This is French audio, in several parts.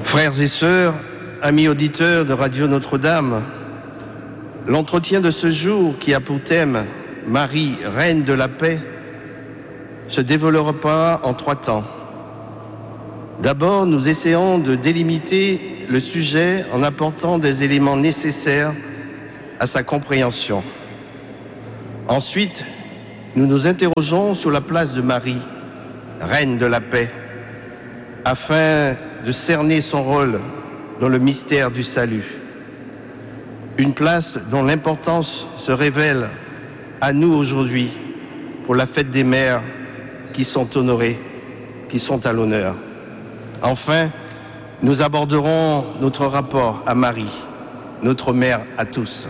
Frères et sœurs, amis auditeurs de Radio Notre-Dame, l'entretien de ce jour qui a pour thème « Marie, Reine de la paix » se développera en 3 temps. D'abord, nous essayons de délimiter le sujet en apportant des éléments nécessaires à sa compréhension. Ensuite, nous nous interrogeons sur la place de Marie, Reine de la paix, afin de cerner son rôle dans le mystère du salut. Une place dont l'importance se révèle à nous aujourd'hui pour la fête des mères qui sont honorées, qui sont à l'honneur. Enfin, nous aborderons notre rapport à Marie, notre mère à tous.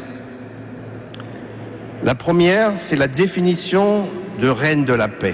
La première, c'est la définition de Reine de la paix.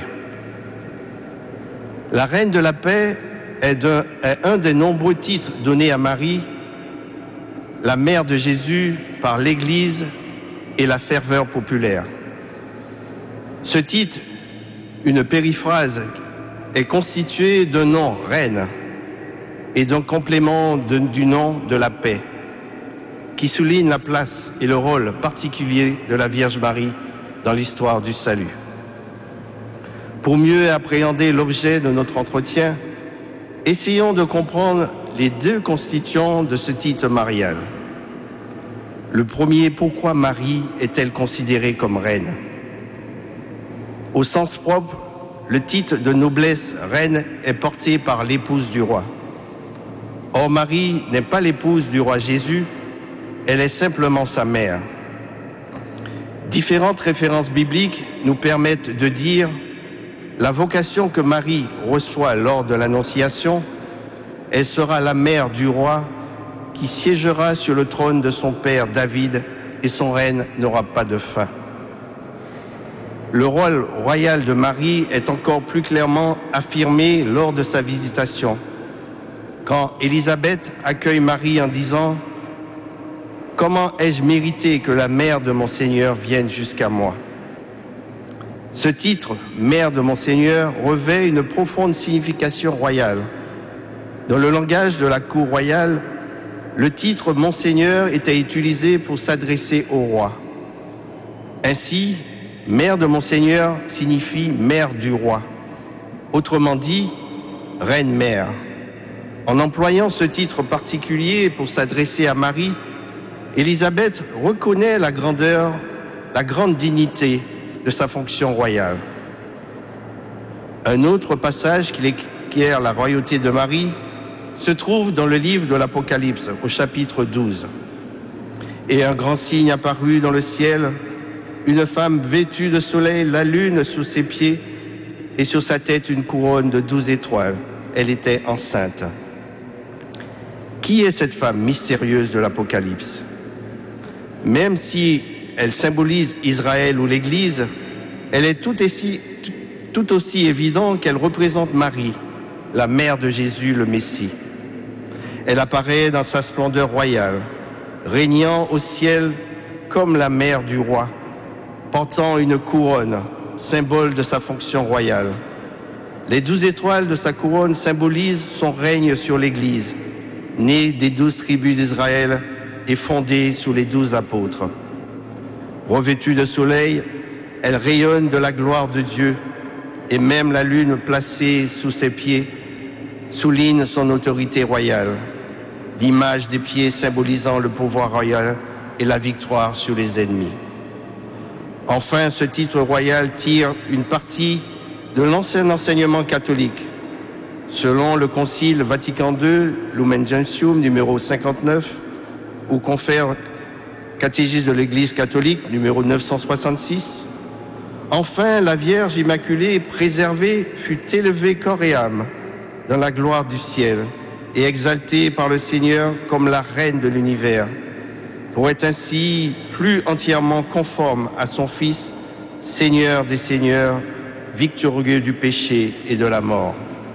La Reine de la paix est un des nombreux titres donnés à Marie, la mère de Jésus, par l'Église et la ferveur populaire. Ce titre, une périphrase, est constitué d'un nom, reine, et d'un complément du nom de la paix, qui souligne la place et le rôle particulier de la Vierge Marie dans l'histoire du salut. Pour mieux appréhender l'objet de notre entretien, essayons de comprendre les 2 constituants de ce titre marial. Le premier, pourquoi Marie est-elle considérée comme reine? Au sens propre, le titre de noblesse reine est porté par l'épouse du roi. Or, Marie n'est pas l'épouse du roi Jésus, elle est simplement sa mère. Différentes références bibliques nous permettent de dire la vocation que Marie reçoit lors de l'Annonciation, elle sera la mère du roi qui siégera sur le trône de son père David et son règne n'aura pas de fin. Le rôle royal de Marie est encore plus clairement affirmé lors de sa visitation, quand Élisabeth accueille Marie en disant « Comment ai-je mérité que la mère de mon Seigneur vienne jusqu'à moi ?» Ce titre, mère de mon Seigneur, revêt une profonde signification royale. Dans le langage de la cour royale, le titre Monseigneur était utilisé pour s'adresser au roi. Ainsi, mère de Monseigneur signifie mère du roi. Autrement dit, reine-mère. En employant ce titre particulier pour s'adresser à Marie, Élisabeth reconnaît la grandeur, la grande dignité de sa fonction royale. Un autre passage qui éclaire la royauté de Marie se trouve dans le livre de l'Apocalypse, au chapitre 12. Et un grand signe apparut dans le ciel, une femme vêtue de soleil, la lune sous ses pieds, et sur sa tête une couronne de 12 étoiles. Elle était enceinte. Qui est cette femme mystérieuse de l'Apocalypse? Même si elle symbolise Israël ou l'Église, elle est tout aussi évident qu'elle représente Marie, la mère de Jésus, le Messie. Elle apparaît dans sa splendeur royale, régnant au ciel comme la mère du roi, portant une couronne, symbole de sa fonction royale. Les 12 étoiles de sa couronne symbolisent son règne sur l'Église, née des 12 tribus d'Israël et fondée sous les 12 apôtres. Revêtue de soleil, elle rayonne de la gloire de Dieu et même la lune placée sous ses pieds souligne son autorité royale, l'image des pieds symbolisant le pouvoir royal et la victoire sur les ennemis. Enfin, ce titre royal tire une partie de l'ancien enseignement catholique. Selon le Concile Vatican II, Lumen Gentium, numéro 59, ou confère Catégisme de l'Église catholique, numéro 966. Enfin, la Vierge Immaculée préservée fut élevée corps et âme dans la gloire du ciel et exaltée par le Seigneur comme la reine de l'univers, pour être ainsi plus entièrement conforme à son Fils, Seigneur des Seigneurs, victorieux du péché et de la mort.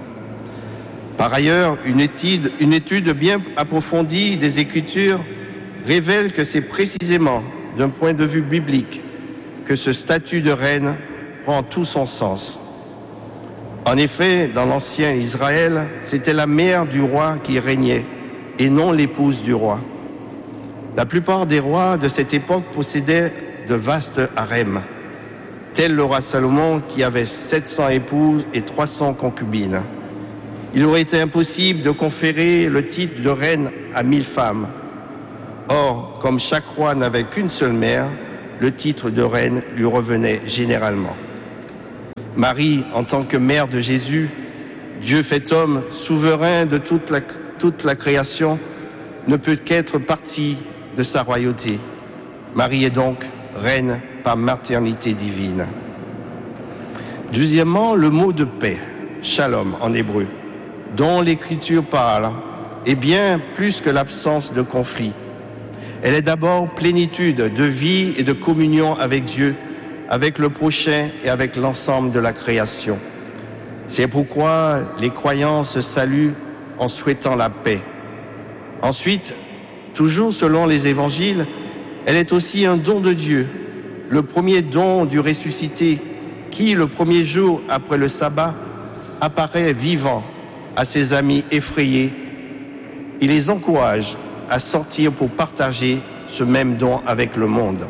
Par ailleurs, une étude bien approfondie des Écritures révèle que c'est précisément d'un point de vue biblique que ce statut de reine prend tout son sens. En effet, dans l'ancien Israël, c'était la mère du roi qui régnait, et non l'épouse du roi. La plupart des rois de cette époque possédaient de vastes harems, tel le roi Salomon qui avait 700 épouses et 300 concubines. Il aurait été impossible de conférer le titre de reine à 1000 femmes. Or, comme chaque roi n'avait qu'une seule mère, le titre de reine lui revenait généralement. Marie, en tant que mère de Jésus, Dieu fait homme, souverain de toute la création, ne peut qu'être partie de sa royauté. Marie est donc reine par maternité divine. Deuxièmement, le mot de paix, shalom en hébreu, dont l'Écriture parle, est bien plus que l'absence de conflit. Elle est d'abord plénitude de vie et de communion avec Dieu, avec le prochain et avec l'ensemble de la création. C'est pourquoi les croyants se saluent en souhaitant la paix. Ensuite, toujours selon les évangiles, elle est aussi un don de Dieu, le premier don du ressuscité qui, le premier jour après le sabbat, apparaît vivant à ses amis effrayés. Il les encourage à sortir pour partager ce même don avec le monde.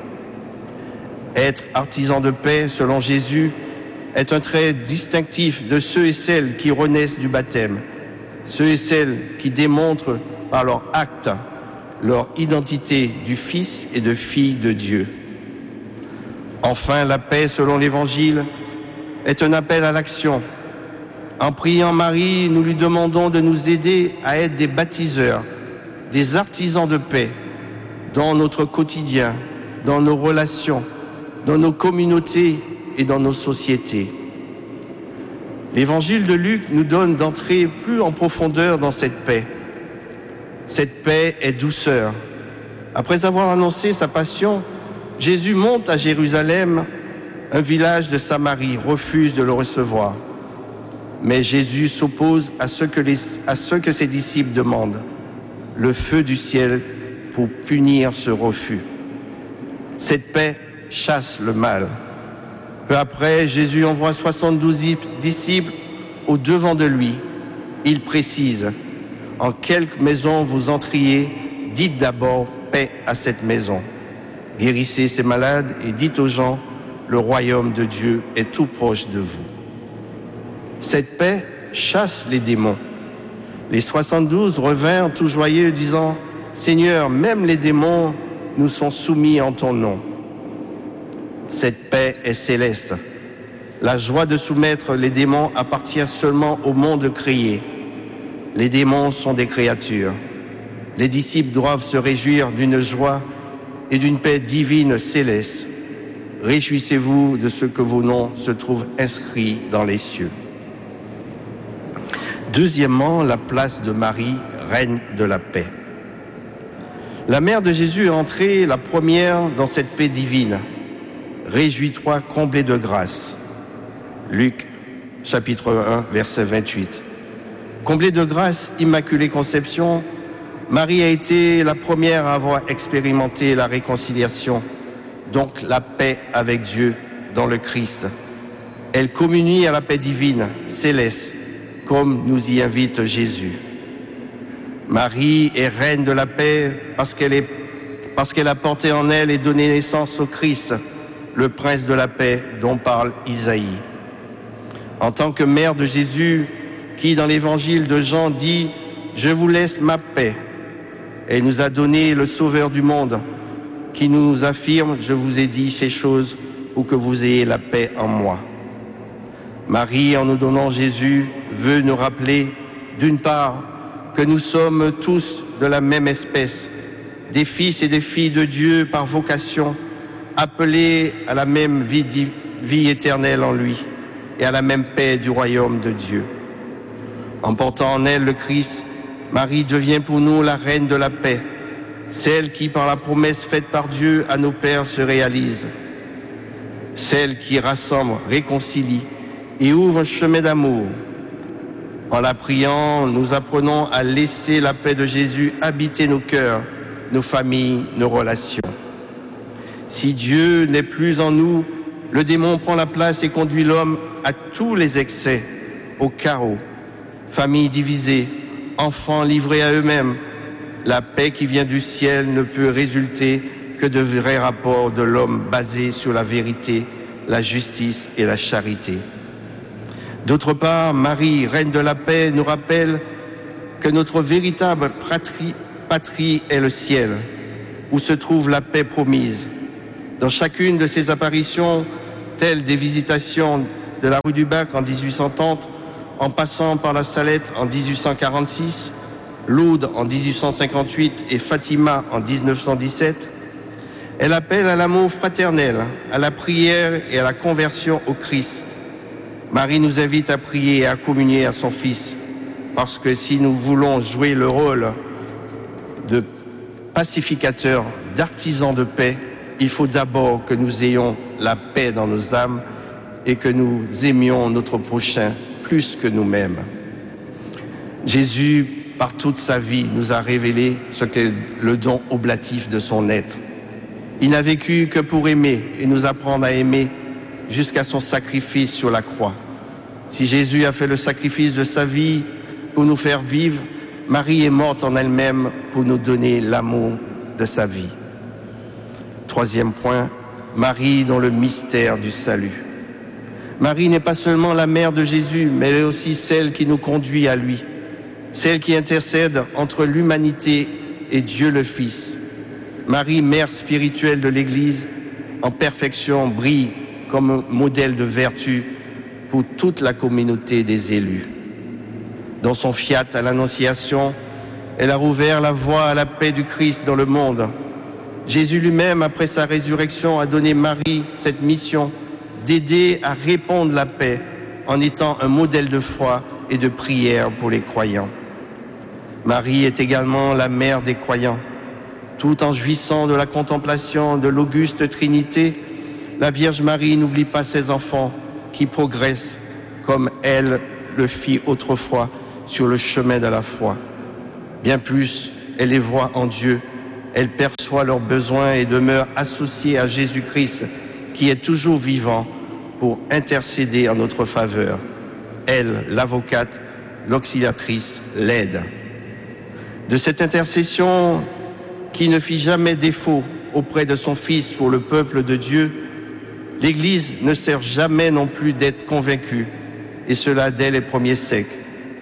Être artisan de paix, selon Jésus, est un trait distinctif de ceux et celles qui renaissent du baptême, ceux et celles qui démontrent par leurs actes leur identité du Fils et de fille de Dieu. Enfin, la paix, selon l'Évangile, est un appel à l'action. En priant Marie, nous lui demandons de nous aider à être des baptiseurs, des artisans de paix dans notre quotidien, dans nos relations, dans nos communautés et dans nos sociétés. L'Évangile de Luc nous donne d'entrer plus en profondeur dans cette paix. Cette paix est douceur. Après avoir annoncé sa passion, Jésus monte à Jérusalem. Un village de Samarie refuse de le recevoir. Mais Jésus s'oppose à ce que ses disciples demandent, le feu du ciel pour punir ce refus. Cette paix chasse le mal. Peu après, Jésus envoie 72 disciples au devant de lui. Il précise: en quelque maison vous entriez, dites d'abord paix à cette maison. Guérissez ces malades et dites aux gens: le royaume de Dieu est tout proche de vous. Cette paix chasse les démons. Les 72 revinrent tout joyeux, disant: Seigneur, même les démons nous sont soumis en ton nom. Cette paix est céleste. La joie de soumettre les démons appartient seulement au monde créé. Les démons sont des créatures. Les disciples doivent se réjouir d'une joie et d'une paix divine céleste. Réjouissez-vous de ce que vos noms se trouvent inscrits dans les cieux. Deuxièmement, la place de Marie, reine de la paix. La mère de Jésus est entrée la première dans cette paix divine. Réjouis-toi, comblé de grâce. Luc, chapitre 1, verset 28. Comblée de grâce, Immaculée Conception, Marie a été la première à avoir expérimenté la réconciliation, donc la paix avec Dieu dans le Christ. Elle communie à la paix divine, céleste, comme nous y invite Jésus. Marie est reine de la paix parce qu'elle a porté en elle et donné naissance au Christ, le prince de la paix dont parle Isaïe. En tant que mère de Jésus, qui dans l'évangile de Jean dit « Je vous laisse ma paix », elle nous a donné le Sauveur du monde, qui nous affirme « Je vous ai dit ces choses pour que vous ayez la paix en moi ». Marie, en nous donnant Jésus, veut nous rappeler, d'une part, que nous sommes tous de la même espèce, des fils et des filles de Dieu par vocation, appelés à la même vie éternelle en lui et à la même paix du royaume de Dieu. En portant en elle le Christ, Marie devient pour nous la reine de la paix, celle qui, par la promesse faite par Dieu à nos pères, se réalise, celle qui rassemble, réconcilie et ouvre un chemin d'amour. En la priant, nous apprenons à laisser la paix de Jésus habiter nos cœurs, nos familles, nos relations. Si Dieu n'est plus en nous, le démon prend la place et conduit l'homme à tous les excès, au chaos. Familles divisées, enfants livrés à eux-mêmes, La paix qui vient du ciel ne peut résulter que de vrais rapports de l'homme basés sur la vérité, la justice et la charité. D'autre part, Marie, reine de la paix, nous rappelle que notre véritable patrie est le ciel, où se trouve la paix promise. Dans chacune de ces apparitions, telles des visitations de la rue du Bac en 1830, en passant par la Salette en 1846, Lourdes en 1858 et Fatima en 1917, elle appelle à l'amour fraternel, à la prière et à la conversion au Christ. Marie nous invite à prier et à communier à son Fils, parce que si nous voulons jouer le rôle de pacificateur, d'artisan de paix, il faut d'abord que nous ayons la paix dans nos âmes et que nous aimions notre prochain plus que nous-mêmes. Jésus, par toute sa vie, nous a révélé ce qu'est le don oblatif de son être. Il n'a vécu que pour aimer et nous apprendre à aimer jusqu'à son sacrifice sur la croix. Si Jésus a fait le sacrifice de sa vie pour nous faire vivre, Marie est morte en elle-même pour nous donner l'amour de sa vie. Troisième point, Marie dans le mystère du salut. Marie n'est pas seulement la mère de Jésus, mais elle est aussi celle qui nous conduit à lui, celle qui intercède entre l'humanité et Dieu le Fils. Marie, mère spirituelle de l'Église, en perfection, brille comme modèle de vertu pour toute la communauté des élus. Dans son fiat à l'Annonciation, elle a rouvert la voie à la paix du Christ dans le monde. Jésus lui-même, après sa résurrection, a donné Marie cette mission d'aider à répandre la paix en étant un modèle de foi et de prière pour les croyants. Marie est également la mère des croyants. Tout en jouissant de la contemplation de l'auguste Trinité, la Vierge Marie n'oublie pas ses enfants qui progressent comme elle le fit autrefois sur le chemin de la foi. Bien plus, elle les voit en Dieu, elle perçoit leurs besoins et demeure associée à Jésus-Christ qui est toujours vivant pour intercéder en notre faveur. Elle, l'avocate, l'auxiliatrice, l'aide. De cette intercession qui ne fit jamais défaut auprès de son Fils pour le peuple de Dieu, l'Église ne sert jamais non plus d'être convaincue, et cela dès les premiers siècles.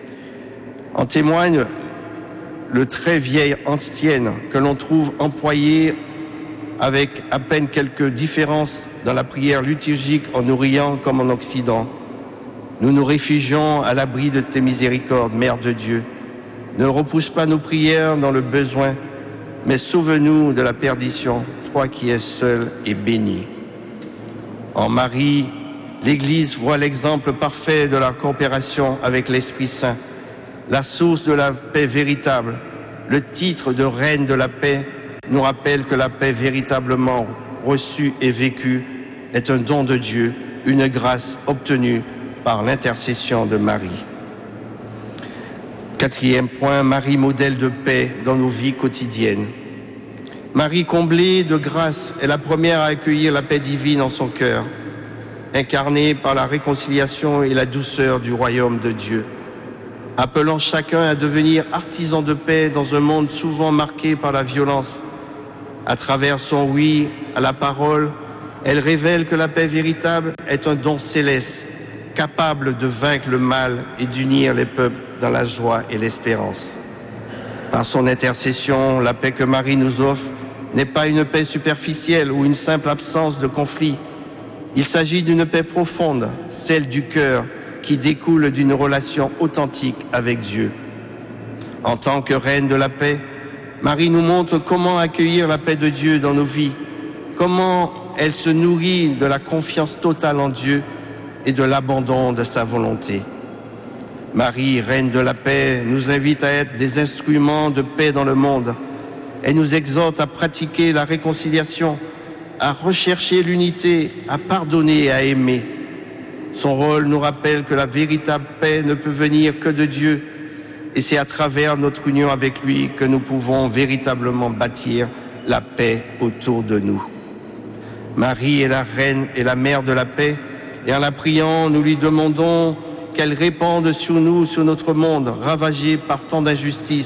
En témoigne le très vieil antienne que l'on trouve employé avec à peine quelques différences dans la prière liturgique en Orient comme en Occident. Nous nous réfugions à l'abri de tes miséricordes, Mère de Dieu. Ne repousse pas nos prières dans le besoin, mais sauve-nous de la perdition, toi qui es seul et béni. En Marie, l'Église voit l'exemple parfait de la coopération avec l'Esprit Saint, la source de la paix véritable. Le titre de Reine de la paix nous rappelle que la paix véritablement reçue et vécue est un don de Dieu, une grâce obtenue par l'intercession de Marie. Quatrième point, Marie, modèle de paix dans nos vies quotidiennes. Marie, comblée de grâce, est la première à accueillir la paix divine en son cœur, incarnée par la réconciliation et la douceur du royaume de Dieu, appelant chacun à devenir artisan de paix dans un monde souvent marqué par la violence. À travers son oui à la parole, elle révèle que la paix véritable est un don céleste, capable de vaincre le mal et d'unir les peuples dans la joie et l'espérance. Par son intercession, la paix que Marie nous offre n'est pas une paix superficielle ou une simple absence de conflit. Il s'agit d'une paix profonde, celle du cœur, qui découle d'une relation authentique avec Dieu. En tant que reine de la paix, Marie nous montre comment accueillir la paix de Dieu dans nos vies, comment elle se nourrit de la confiance totale en Dieu et de l'abandon de sa volonté. Marie, reine de la paix, nous invite à être des instruments de paix dans le monde. Elle nous exhorte à pratiquer la réconciliation, à rechercher l'unité, à pardonner et à aimer. Son rôle nous rappelle que la véritable paix ne peut venir que de Dieu, et c'est à travers notre union avec lui que nous pouvons véritablement bâtir la paix autour de nous. Marie est la reine et la mère de la paix, et en la priant, nous lui demandons qu'elle répande sur nous, sur notre monde, ravagé par tant d'injustices,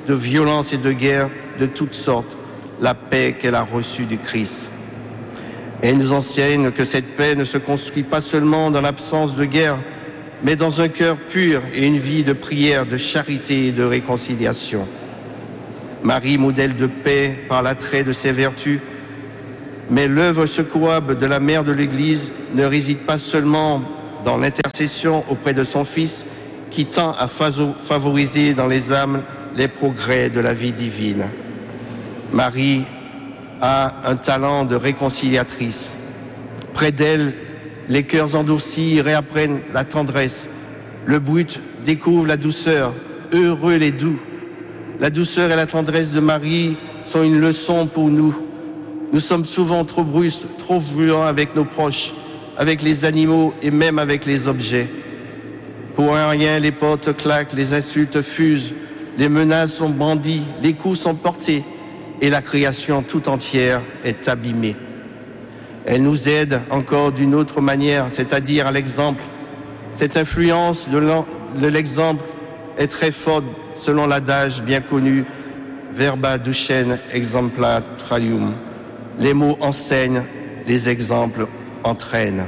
de violence et de guerre de toutes sortes, la paix qu'elle a reçue du Christ. Elle nous enseigne que cette paix ne se construit pas seulement dans l'absence de guerre, mais dans un cœur pur et une vie de prière, de charité et de réconciliation. Marie, modèle de paix par l'attrait de ses vertus, mais l'œuvre secourable de la mère de l'Église ne réside pas seulement dans l'intercession auprès de son Fils, qui tend à favoriser dans les âmes les progrès de la vie divine. Marie a un talent de réconciliatrice. Près d'elle, les cœurs endurcis réapprennent la tendresse. Le brut découvre la douceur. Heureux les doux. La douceur et la tendresse de Marie sont une leçon pour nous. Nous sommes souvent trop brusques, trop violents avec nos proches, avec les animaux et même avec les objets. Pour un rien, les portes claquent, les insultes fusent, les menaces sont brandies, les coups sont portés et la création tout entière est abîmée. Elle nous aide encore d'une autre manière, c'est-à-dire à l'exemple. Cette influence de l'exemple est très forte selon l'adage bien connu « Verba ducens exempla traium ». Les mots enseignent, les exemples entraînent.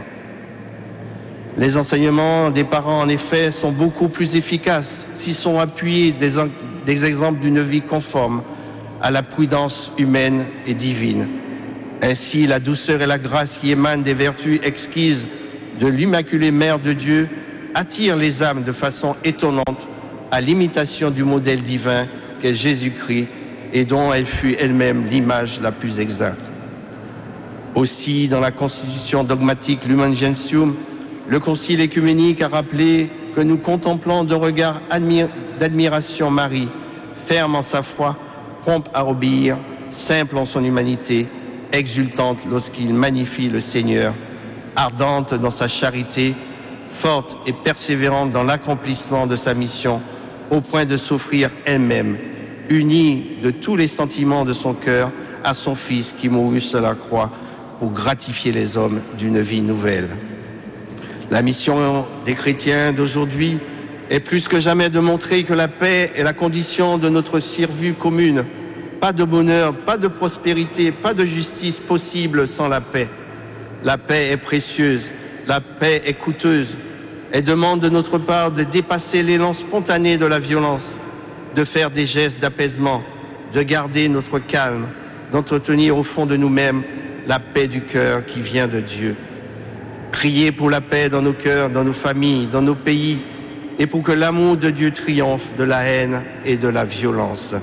Les enseignements des parents, en effet, sont beaucoup plus efficaces s'ils sont appuyés des exemples d'une vie conforme à la prudence humaine et divine. Ainsi, la douceur et la grâce qui émanent des vertus exquises de l'Immaculée Mère de Dieu attirent les âmes de façon étonnante à l'imitation du modèle divin qu'est Jésus-Christ et dont elle fut elle-même l'image la plus exacte. Aussi, dans la constitution dogmatique Lumen Gentium, le Concile œcuménique a rappelé que nous contemplons d'un regard d'admiration Marie, ferme en sa foi, prompte à obéir, simple en son humanité, exultante lorsqu'il magnifie le Seigneur, ardente dans sa charité, forte et persévérante dans l'accomplissement de sa mission, au point de s'offrir elle-même, unie de tous les sentiments de son cœur à son Fils qui mourut sur la croix pour gratifier les hommes d'une vie nouvelle. La mission des chrétiens d'aujourd'hui est plus que jamais de montrer que la paix est la condition de notre survie commune. Pas de bonheur, pas de prospérité, pas de justice possible sans la paix. La paix est précieuse, la paix est coûteuse. Elle demande de notre part de dépasser l'élan spontané de la violence, de faire des gestes d'apaisement, de garder notre calme, d'entretenir au fond de nous-mêmes la paix du cœur qui vient de Dieu. Prier pour la paix dans nos cœurs, dans nos familles, dans nos pays, et pour que l'amour de Dieu triomphe de la haine et de la violence.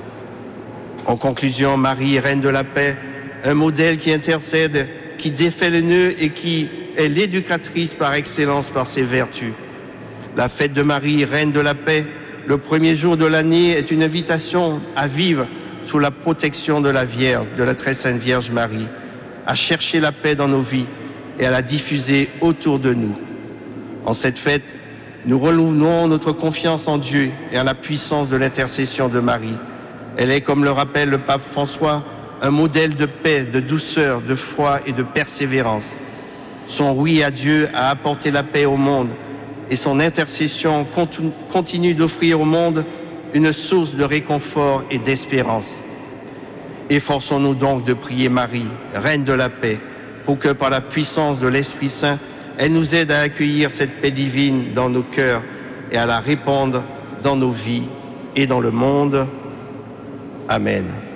En conclusion, Marie, reine de la paix, un modèle qui intercède, qui défait les nœuds et qui est l'éducatrice par excellence par ses vertus. La fête de Marie, reine de la paix, le premier jour de l'année, est une invitation à vivre sous la protection de la Vierge, de la très sainte Vierge Marie, à chercher la paix dans nos vies et à la diffuser autour de nous. En cette fête, nous renouvelons notre confiance en Dieu et en la puissance de l'intercession de Marie. Elle est, comme le rappelle le pape François, un modèle de paix, de douceur, de foi et de persévérance. Son oui à Dieu a apporté la paix au monde et son intercession continue d'offrir au monde une source de réconfort et d'espérance. Efforçons-nous donc de prier Marie, reine de la paix, pour que par la puissance de l'Esprit Saint, elle nous aide à accueillir cette paix divine dans nos cœurs et à la répandre dans nos vies et dans le monde. Amen.